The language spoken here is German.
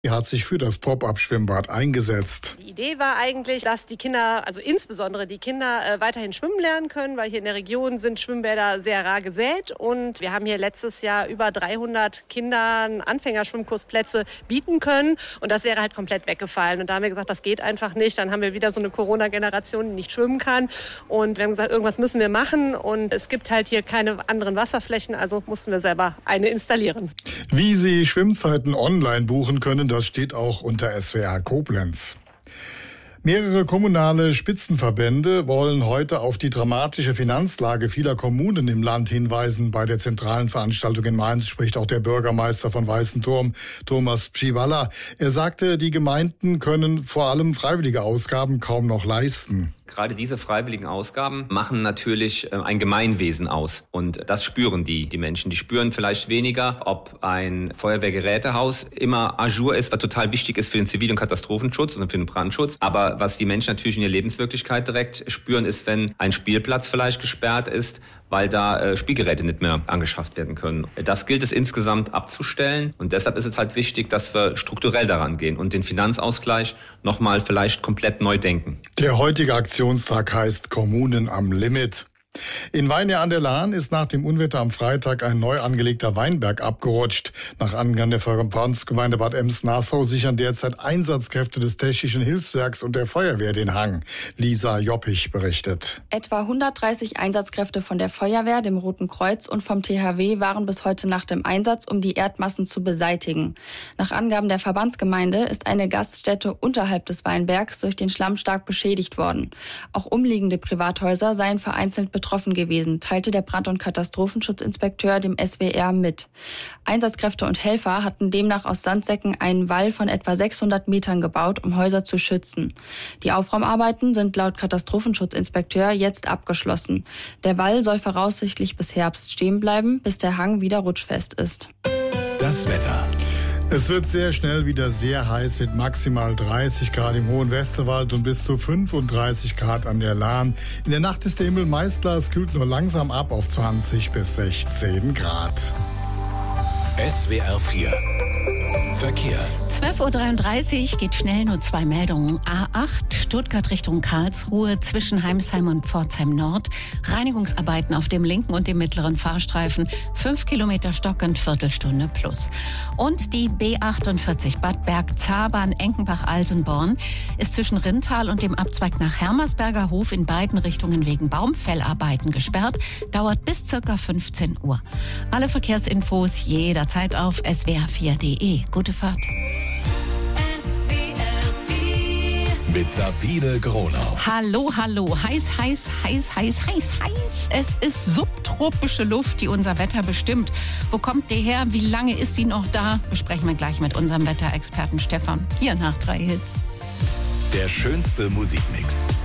hat sich für das Pop-up-Schwimmbad eingesetzt. Die Idee war eigentlich, dass die Kinder, also insbesondere die Kinder, weiterhin schwimmen lernen können, weil hier in der Region sind Schwimmbäder sehr rar gesät. Und wir haben hier letztes Jahr über 300 Kindern Anfängerschwimmkursplätze bieten können. Und das wäre halt komplett weggefallen. Und da haben wir gesagt, das geht einfach nicht. Dann haben wir wieder so eine Corona-Generation, die nicht schwimmen kann. Und wir haben gesagt, irgendwas müssen wir machen. Und es gibt halt hier keine anderen Wasserflächen, also mussten wir selber eine installieren. Wie Sie Schwimmzeiten online buchen können, das steht auch unter SWR Koblenz. Mehrere kommunale Spitzenverbände wollen heute auf die dramatische Finanzlage vieler Kommunen im Land hinweisen. Bei der zentralen Veranstaltung in Mainz spricht auch der Bürgermeister von Weißenturm, Thomas Pschiwalla. Er sagte, die Gemeinden können vor allem freiwillige Ausgaben kaum noch leisten. Gerade diese freiwilligen Ausgaben machen natürlich ein Gemeinwesen aus. Und das spüren die Menschen. Die spüren vielleicht weniger, ob ein Feuerwehrgerätehaus immer à jour ist, was total wichtig ist für den Zivil- und Katastrophenschutz und für den Brandschutz. Aber was die Menschen natürlich in ihrer Lebenswirklichkeit direkt spüren, ist, wenn ein Spielplatz vielleicht gesperrt ist, weil da Spielgeräte nicht mehr angeschafft werden können. Das gilt es insgesamt abzustellen. Und deshalb ist es halt wichtig, dass wir strukturell daran gehen und den Finanzausgleich nochmal vielleicht komplett neu denken. Der heutige Aktionstag heißt Kommunen am Limit. In Weiher an der Lahn ist nach dem Unwetter am Freitag ein neu angelegter Weinberg abgerutscht. Nach Angaben der Verbandsgemeinde Bad Ems-Nassau sichern derzeit Einsatzkräfte des Technischen Hilfswerks und der Feuerwehr den Hang. Lisa Joppich berichtet. Etwa 130 Einsatzkräfte von der Feuerwehr, dem Roten Kreuz und vom THW waren bis heute Nacht im Einsatz, um die Erdmassen zu beseitigen. Nach Angaben der Verbandsgemeinde ist eine Gaststätte unterhalb des Weinbergs durch den Schlamm stark beschädigt worden. Auch umliegende Privathäuser seien vereinzelt betroffen gewesen, teilte der Brand- und Katastrophenschutzinspekteur dem SWR mit. Einsatzkräfte und Helfer hatten demnach aus Sandsäcken einen Wall von etwa 600 Metern gebaut, um Häuser zu schützen. Die Aufräumarbeiten sind laut Katastrophenschutzinspekteur jetzt abgeschlossen. Der Wall soll voraussichtlich bis Herbst stehen bleiben, bis der Hang wieder rutschfest ist. Das Wetter. Es wird sehr schnell wieder sehr heiß mit maximal 30 Grad im Hohen Westerwald und bis zu 35 Grad an der Lahn. In der Nacht ist der Himmel meist klar, es kühlt nur langsam ab auf 20 bis 16 Grad. SWR 4 Verkehr. 12.33 Uhr geht schnell, nur 2 Meldungen. A8 Stuttgart Richtung Karlsruhe zwischen Heimsheim und Pforzheim Nord. Reinigungsarbeiten auf dem linken und dem mittleren Fahrstreifen. 5 Kilometer stockend, Viertelstunde plus. Und die B48 Bad Bergzabern Enkenbach-Alsenborn ist zwischen Rintal und dem Abzweig nach Hermersberger Hof in beiden Richtungen wegen Baumfellarbeiten gesperrt. Dauert bis ca. 15 Uhr. Alle Verkehrsinfos jederzeit auf swr4.de. Gute Fahrt. Mit Sabine Gronau. Hallo, hallo. Heiß. Es ist subtropische Luft, die unser Wetter bestimmt. Wo kommt die her? Wie lange ist sie noch da? Besprechen wir gleich mit unserem Wetterexperten Stefan. Hier nach 3 Hits. Der schönste Musikmix.